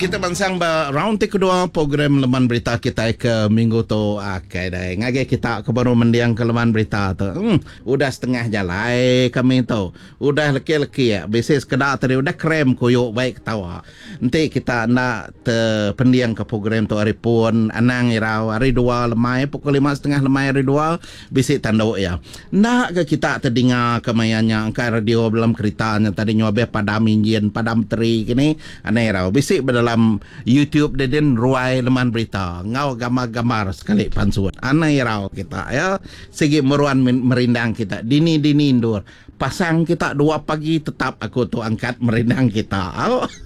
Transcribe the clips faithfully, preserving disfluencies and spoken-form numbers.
kita bansang ba round ti kedua program Leman Berita kita ke minggu tu akai dah. Ngage kita ke baru mendiang ke Leman Berita tu. Hmm, udah setengah jalan kami tu. Udah leki-leki ya. Biasa sekedar tadi udah krem koyok baik tawa. Nanti kita nak te pendiang ke program tu hari pun anang irau hari dua lemai pukul lima setengah lemai hari dua bisi tandau ya. Nak ke kita terdengar kemayannya angka radio dalam keritanya tadi nyobe padam injin padam teri kini aneh irau bisi dalam YouTube dan ruai Leman Berita ngau gambar-gambar sekali pansuat aneh irau kita ya segi meruan merindang kita dini-dini indur pasang kita dua pagi tetap aku tu angkat merindang kita.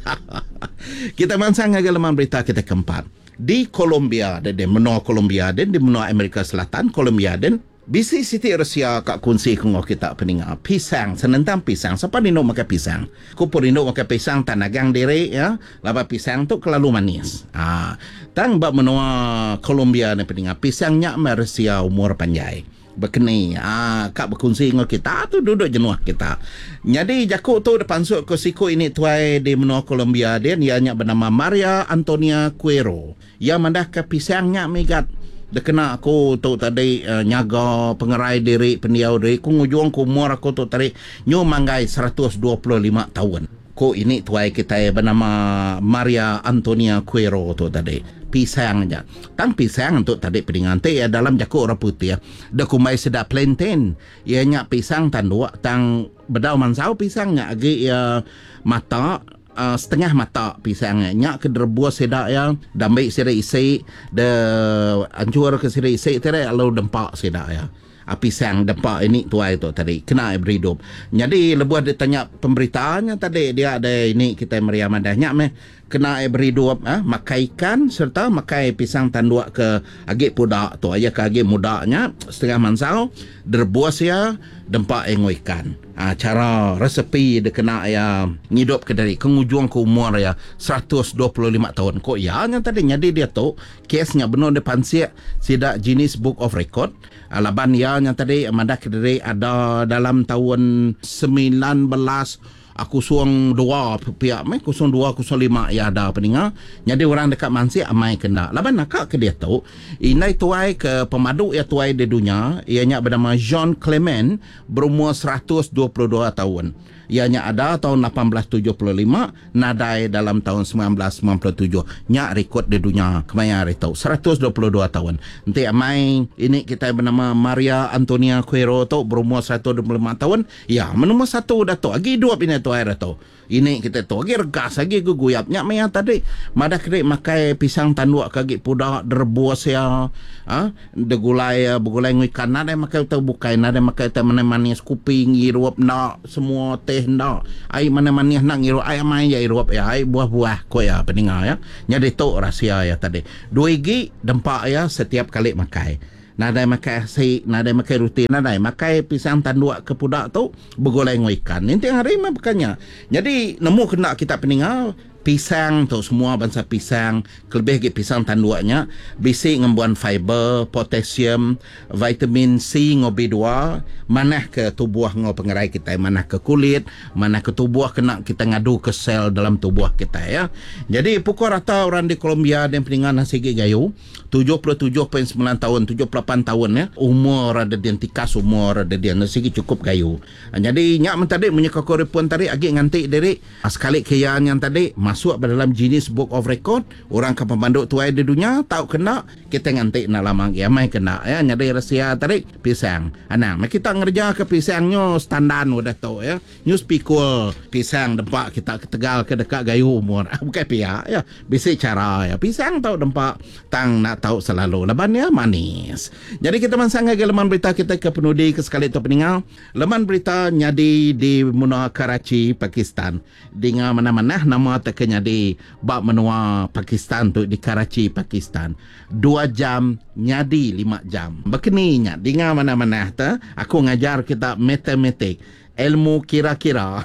Kita mansang ngagal Leman Berita kita keempat di Colombia dan di menua Colombia dan di menua Amerika Selatan Colombia dan bisi Siti Rusia kak kunci kongok kita peninga pisang senentang pisang siapa dino makan pisang ku pun dino makan pisang tanagang diri ya laba pisang tu kelalu manis ah tang bab menua Colombia ni peninga pisangnya Rusia umur panjang berkeni ah kak berkunci ngok kita tu duduk jenuah kita jadi jaku tu depan suk ke siku ini tuai di menua Colombia dia ianya bernama Maria Antonia Cuero yang mandah ke pisangnya megat dia kena aku tu tadi uh, nyaga pengerai diri pendiau diri ku ngujung ku umur aku tu tadi nyu manggai seratus dua puluh lima tahun ku ini tuai kita bernama Maria Antonia Cuero tu tadi pisang aja tang pisang untuk tadi pedingante ya dalam jakuk orang putih ya dah kumai sedap plantain ianya pisang tandua tang bedau mansau pisangnya agi ya mata Uh, setengah mata pisangnya nyak ke derbuah sedak yang dambai sira isi de ancur ke sira isi tere lalu dempak sedak ya api pisang dempak ini tuai tu tadi kena berhidup jadi lebuah dia tanya pemberitaannya tadi dia ada ini kita meriam adanya meh kena berhidup ah makai ikan serta makai pisang tanduk ke agak pudak tu aja ke agak mudaknya setengah mansau derbuah sia dempak engo ikan ah cara resepi dia kena ya ngidup ke dari kengujung ke umur ya seratus dua puluh lima tahun kok ya nya tadi jadi dia tu kesnya benar depan sia sidak jenis book of record alaban ya nya tadi madak dari ada dalam tahun sembilan belas aku suang dua pihak mai aku suang dua aku suang lima ya ada peninga jadi orang dekat mansi amai kena laban nakak ke dia tu inai tuai ke pemadu ya tuai di dunia ianya bernama Jean Clement berumur seratus dua puluh dua tahun ianya ada tahun lapan belas tujuh puluh lima nadai dalam tahun sembilan belas sembilan puluh tujuh nyak rekod di dunia kemaya hari tu seratus dua puluh dua tahun nanti amai ini kita bernama Maria Antonia Cuero tu berumur seratus dua puluh lima tahun ya menumur satu dah tu lagi dua pindah tu air tu ini kita tu lagi regas lagi guguyap nyak maya tadi madak krik makai pisang tanduk kaki pudak derbuas ya ah de gulai begulai ikan nada makai tu bukai nada makai tu mana manis kuping irup nak semua teh nak ai mana manis nak irup ai mai ya irup ya ai buah-buah ko ya peninga ya jadi tu rahsia ya tadi dua gigi dempak ya setiap kali makai nadai makai si nadai makai rutin nadai makai pisang tanduk ke pudak tu bergoleng ikan nanti hari mah bukannya jadi nemu kena kita peningal pisang tu semua bangsa pisang kelebih ke pisang tanduknya bisi ngembuan fiber potasium vitamin C ngo B dua manah ke tubuh ngo pengerai kita manah ke kulit manah ke tubuh kena kita ngadu ke sel dalam tubuh kita ya jadi pukul rata orang di Colombia dan peningan nasigi gayu tujuh puluh tujuh perpuluhan sembilan tahun tujuh puluh lapan tahun ya umur ada dian tikas umur ada dian nasigi cukup gayu jadi nyak mentadi menyeka korepon tadi agi nganti dari sekali kian yang tadi masuk dalam jenis book of record orang ke pemanduk tuai di dunia tahu kena kita nganti nak lama ya mai kena ya nyari rahsia tadi pisang anang kita ngerja ke pisangnya standar udah tahu ya news pikul pisang dempak kita ke Tegal ke dekat gayu umur bukan pihak ya bisa cara ya pisang tahu dempak tang nak tahu selalu leban ya manis jadi kita mansang lagi Leman Berita kita ke penudi ke sekali tu peninggal Leman Berita nyadi di menua Karachi Pakistan dengan mana-mana nama tak nyadi bab menua Pakistan tu di Karachi Pakistan dua jam nyadi lima jam berkeninya dengan mana-mana ta aku ngajar kita matematik ilmu kira-kira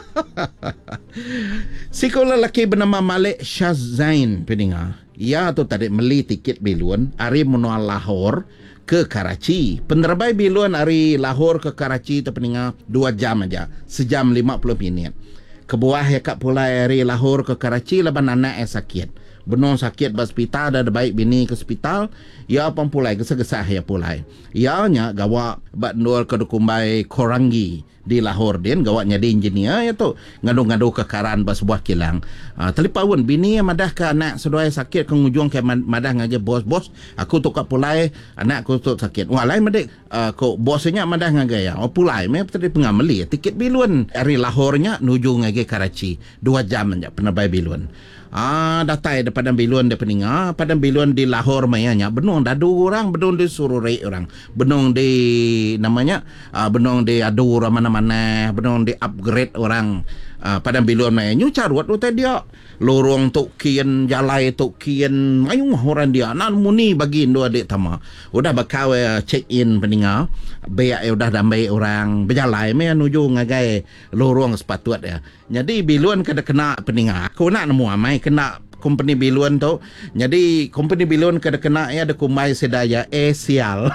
sekolah lelaki bernama Malik Shahzain peninga ia tu tadi beli tiket biluan hari menua Lahore ke Karachi penerbai biluan hari Lahore ke Karachi tu peninga dua jam aja sejam lima puluh minit Kebuah ya kat pulai dari Lahore ke Karachi laban anak yang sakit. Benar sakit di hospital, dah baik bini ke hospital, ya pun pulai gesah-gesah ya pulai. Ya nya gawak bat nur ke dukumbai Korangi di Lahore din gawak jadi engineer ya tu ngadu-ngadu kekaran bas sebuah kilang. Uh, telipawun bini madah ke anak seduai sakit ke ngujung ke madah ngaje bos-bos aku tu kat pulai anak aku tu sakit. Walai madik uh, ko bosnya madah ngaje ya. Oh pulai me tadi pengameli tiket bilun dari Lahore nya nuju ngaje Karachi dua jam aja penerbai bilun. Ah, datai di Padang Bilun di Peninga, Padang Bilun di Lahore mayanya, benung dadu orang, benung di sururi orang, benung di namanya, ah, benung di adu orang mana-mana, benung di upgrade orang. Ah, Padang Bilun mayanya carut utai dia, lorong tok kian jalai tok kian, ayung orang dia, nan muni bagi indo adik tama, udah bakal uh, check in Peninga, beyak ya udah damai orang, berjalai me nuju ngagai lorong sepatut ya. Jadi Bilun kada kena Peninga, aku nak nemu amai kena company Bilun tu. Jadi company Bilun kada kena ya ada kumai sedaya Asial.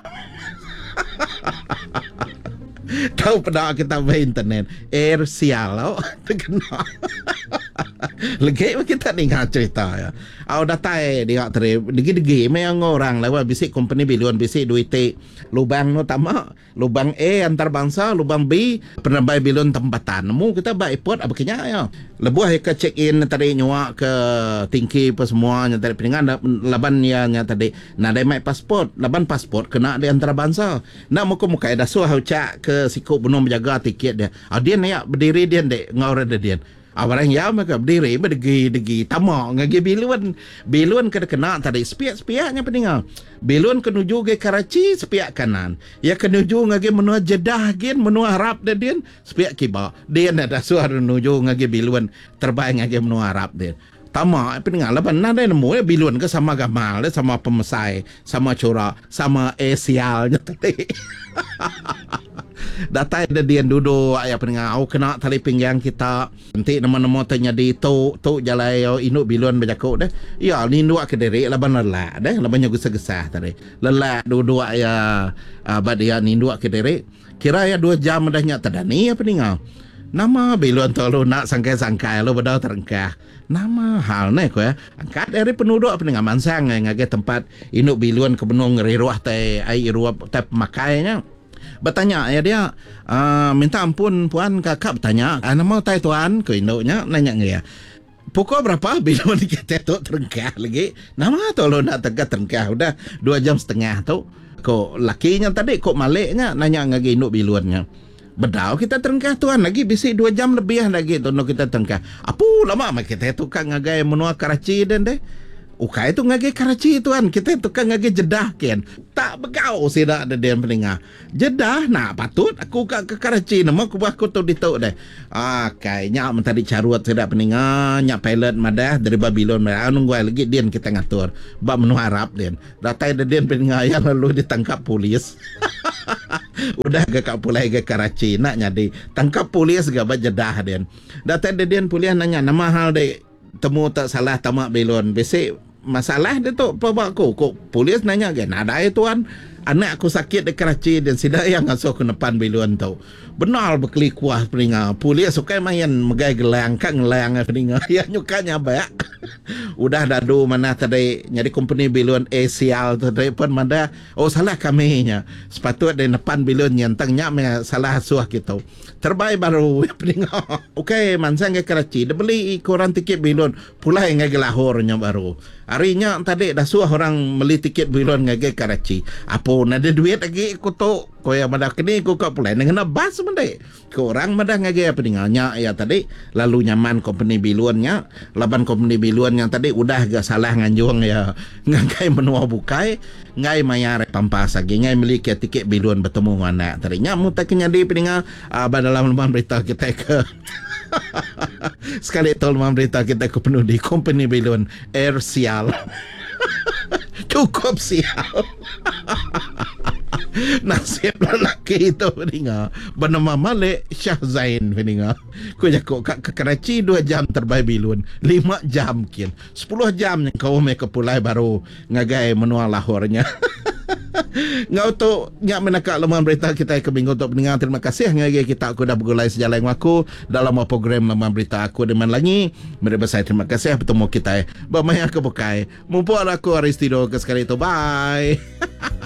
Tahu pernah kita main internet Air Sial oh, terkena. Lagi kita dengar cerita ya. Au datai dia teri degi-degi memang orang lewat bisik company Bilun bisik duit lubang no tama lubang A antar bangsa lubang B penerbai Bilun tempatan mu kita baik pot apa kenya ya lebuh ke check in tadi nyuak ke tingki apa semuanya tadi peningan laban ya nya tadi nah dai mai pasport laban pasport kena di antara bangsa nak muka muka ada suah cak ke sikuk benung menjaga tiket dia ah dia ya berdiri dia dek ngau ada dia Awarang ya mereka berdiri berdegi-degi tamak ngagi Bilun Bilun kena kena tadi sepiak-sepiaknya peninggal Bilun kenuju ke Karachi sepiak kanan ya kenuju ngagi menua Jeddah gen menua Arab dan dia sepiak kibak dia ada suara menuju ngagi Bilun terbaik ngagi menua Arab dia tamak peninggal laban nada nemu ya Bilun ke sama Gamal sama Pemesai sama Cora sama Asialnya tadi datai ada dia duduk ayah peninggal au kena tali pinggang kita nanti nama-nama tanya di tu tu jalai induk Bilun berjakuk deh ya nindu ke diri laban lelah deh labannya gesah-gesah tadi lelah duduk ayah abad dia nindu ke diri kira ya dua jam dahnya tadani ya peninggal nama Bilun tu lu nak sangkai-sangkai lu bedau terengkah nama hal ni ko ya angkat dari penduduk peninggal mansang ngage tempat induk Bilun ke benung ngeriruah teh ai ruah teh pemakainya bertanya ya dia uh, minta ampun puan kakak bertanya ah, nama tai tuan ke induknya nanya nge ya pukul berapa Bilun kita tu terengkah lagi nama tu lo nak tegak terengkah udah dua jam setengah tu kok lakinya tadi kok maliknya nanya ngagi induk Bilunnya bedau kita terengkah tuan lagi bisik dua jam lebih lagi tu no kita terengkah apa lama mak kita tu kan ngagai menua Karachi dan deh Ukai itu ngagi Karachi tuan kita itu kan ngagi Jeddah kian tak begau sida ada dia peningah Jeddah nah patut aku ke, ke Karachi nama aku aku tu dituk deh ah kayaknya mentari caruat sida peningah nyak pilot madah dari Babylon madah nunggu lagi dia kita ngatur bab menu Arab dia datai ada dia peningah yang lalu ditangkap polis udah ke kak pulai ke Karachi nak nyadi tangkap polis gak Jeddah dia datai ada dia polis nanya nama hal deh temu tak salah tamak Bilun besok masalah dia tu apa aku kok polis nanya kan ada ya tuan anak aku sakit di Karachi dan sida yang ngasuh ke depan Bilun tu benar berkeli kuah peninga polis suka main megai gelang kan gelang peninga ya nyukanya baik udah dadu mana tadi nyari company Bilun Asial tadi pun mana oh salah kami nya sepatut di depan Bilun nyentangnya salah suah gitu terbaik baru peninga okey mansang ke Karachi dia beli koran tiket Bilun pulai ngagi Lahore nya baru harinya tadi dah suah orang beli tiket Bilun ngagi Karachi apa nada duit lagi aku tu kau yang madah kini aku kau pulai dengan bas mendek kau orang madah ngagi apa tinggalnya ya tadi lalu nyaman company Bilunnya laban company Bilun yang tadi udah gak salah nganjung ya ngagai menua bukai ngai mayar pampas lagi ngai beli ke tiket Bilun bertemu mana tadinya mutak nyadi peningal uh, dalam lembaran berita kita ke sekali tol berita kita ke penuh di company Bilun Air Sial cukup sial nasib lelaki itu peninga bernama Malik Shah Zain peninga ku jakok kat ke Karachi dua jam terbaik Bilun lima jam kian sepuluh jam yang kau mai ke pulai baru ngagai menua Lahorenya Ngau tu nyak menakak laman berita kita ke minggu untuk pendengar. Terima kasih ngagi kita aku dah bergulai sejalan yang aku dalam program laman berita aku dengan lagi. Mereka saya terima kasih bertemu kita. Bermaya ke bukai. Mumpul aku Aristido ke sekali itu. Bye.